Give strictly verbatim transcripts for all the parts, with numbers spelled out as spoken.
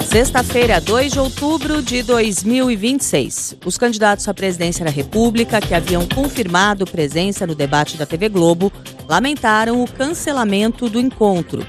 Sexta-feira, dois de outubro de dois mil e vinte e seis. Os candidatos à presidência da República, que haviam confirmado presença no debate da T V Globo, lamentaram o cancelamento do encontro.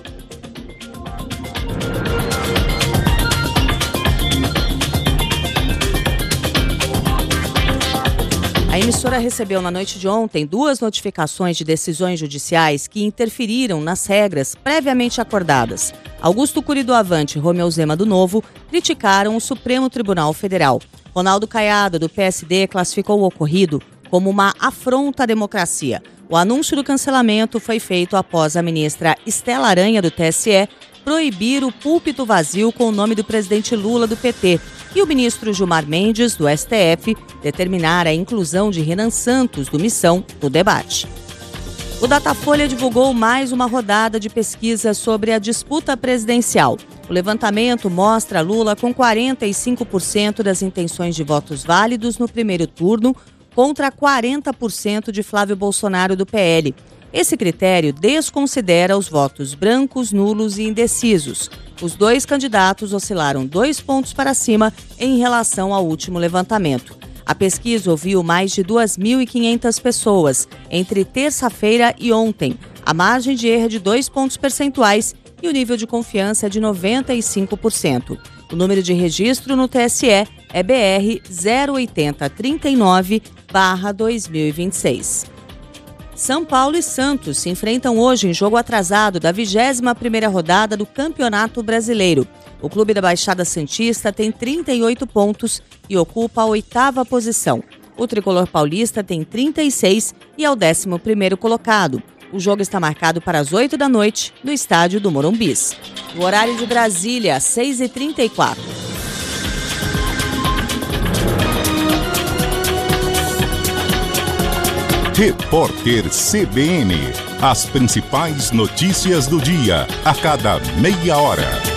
A emissora recebeu na noite de ontem duas notificações de decisões judiciais que interferiram nas regras previamente acordadas. Augusto Cury do Avante e Romeu Zema do Novo criticaram o Supremo Tribunal Federal. Ronaldo Caiado, do P S D, classificou o ocorrido como uma afronta à democracia. O anúncio do cancelamento foi feito após a ministra Estela Aranha, do T S E, proibir o púlpito vazio com o nome do presidente Lula, do P T, e o ministro Gilmar Mendes, do S T F, determinar a inclusão de Renan Santos, do Missão, no debate. O Datafolha divulgou mais uma rodada de pesquisa sobre a disputa presidencial. O levantamento mostra Lula com quarenta e cinco por cento das intenções de votos válidos no primeiro turno, contra quarenta por cento de Flávio Bolsonaro, do P L. Esse critério desconsidera os votos brancos, nulos e indecisos. Os dois candidatos oscilaram dois pontos para cima em relação ao último levantamento. A pesquisa ouviu mais de duas mil e quinhentas pessoas entre terça-feira e ontem. A margem de erro é de dois pontos percentuais e o nível de confiança é de noventa e cinco por cento. O número de registro no T S E é B R zero oito zero três nove barra dois mil e vinte e seis. São Paulo e Santos se enfrentam hoje em jogo atrasado da vigésima primeira rodada do Campeonato Brasileiro. O clube da Baixada Santista tem trinta e oito pontos e ocupa a oitava posição. O tricolor paulista tem trinta e seis e é o décimo primeiro colocado. O jogo está marcado para as oito da noite no estádio do Morumbis. O horário de Brasília, seis e trinta e quatro. Repórter C B N. As principais notícias do dia, a cada meia hora.